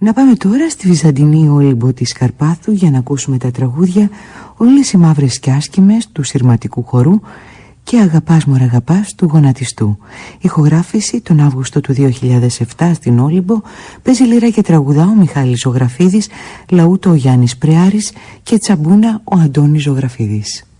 Να πάμε τώρα στη Βυζαντινή Όλυμπο της Καρπάθου για να ακούσουμε τα τραγούδια «Όλες οι μαύρες και άσκημες» του Συρματικού Χορού και «Αγαπάς μωρ αγαπάς» του Γονατιστού. Ηχογράφηση τον Αύγουστο του 2007 στην Όλυμπο. Παίζει λίρα και τραγουδά ο Μιχάλης Ζωγραφίδης, λαούτο ο Γιάννης Πρεάρης και τσαμπούνα ο Αντώνης Ζωγραφίδης.